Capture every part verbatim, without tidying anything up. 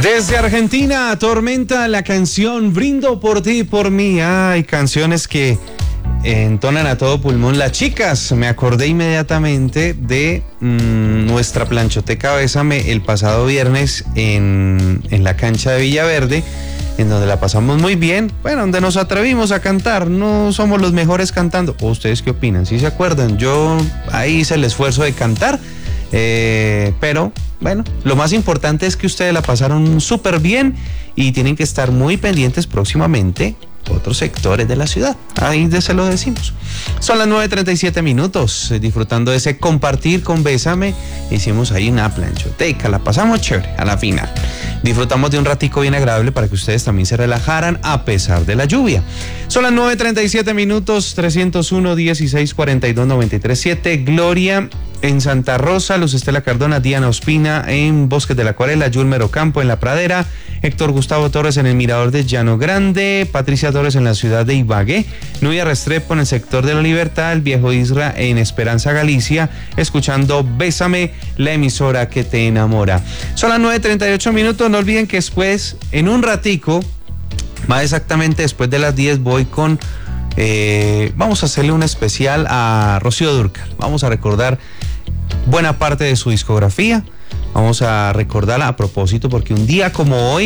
Desde Argentina, Tormenta, la canción Brindo por ti y por mí. Ay, canciones que entonan a todo pulmón las chicas. Me acordé inmediatamente de mmm, nuestra planchoteca Bésame el pasado viernes en, en la cancha de Villaverde, en donde la pasamos muy bien, bueno, donde nos atrevimos a cantar. No somos los mejores cantando. ¿O ustedes qué opinan? ¿Sí se acuerdan? Yo ahí hice el esfuerzo de cantar, eh, pero bueno, lo más importante es que ustedes la pasaron súper bien y tienen que estar muy pendientes próximamente otros sectores de la ciudad. Ahí se lo decimos. Son las nueve treinta y siete minutos, eh, disfrutando de ese compartir con Bésame. Hicimos ahí una planchoteca, la pasamos chévere a la final. Disfrutamos de un ratico bien agradable para que ustedes también se relajaran a pesar de la lluvia. Son las nueve treinta y siete minutos, trescientos uno, dieciséis, cuarenta y dos, noventa y tres, siete. Gloria en Santa Rosa, Luz Estela Cardona, Diana Ospina en Bosques de la Acuarela, Yulmer Ocampo en La Pradera, Héctor Gustavo Torres en el Mirador de Llano Grande, Patricia Torres en la ciudad de Ibagué, Nubia Restrepo en el sector de La Libertad, el Viejo Isra en Esperanza, Galicia, escuchando Bésame, la emisora que te enamora. Son las nueve treinta y ocho minutos, no olviden que después, en un ratico, más exactamente después de las diez, voy con... Eh, vamos a hacerle un especial a Rocío Dúrcal. Vamos a recordar buena parte de su discografía. Vamos a recordarla a propósito porque un día como hoy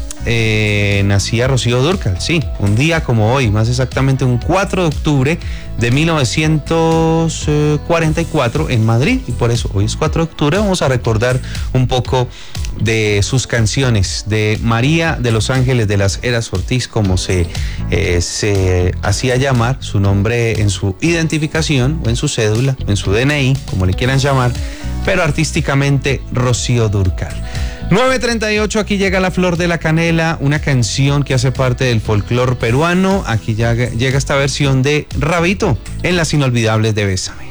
eh, nacía Rocío Dúrcal. Sí, un día como hoy, más exactamente un cuatro de octubre de mil novecientos cuarenta y cuatro en Madrid. Y por eso hoy es cuatro de octubre. Vamos a recordar un poco de sus canciones, de María de los Ángeles de las Heras Ortiz, como se, eh, se hacía llamar, su nombre en su identificación, o en su cédula, en su D N I, como le quieran llamar, pero artísticamente Rocío Dúrcal. nueve treinta y ocho, aquí llega La Flor de la Canela, una canción que hace parte del folclore peruano. Aquí ya llega esta versión de Rabito en Las Inolvidables de Bésame.